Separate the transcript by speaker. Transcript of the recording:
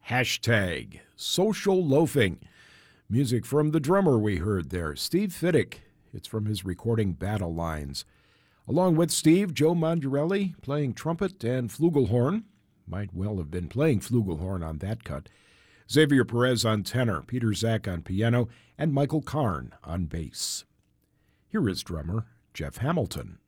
Speaker 1: Hashtag Social Loafing. Music from the drummer we heard there, Steve Fiddick. It's from his recording Battle Lines. Along with Steve, Joe Mangiarelli playing trumpet and flugelhorn. Might well have been playing flugelhorn on that cut. Xavier Perez on tenor, Peter Zach on piano, and Michael Karn on bass. Here is drummer Jeff Hamilton.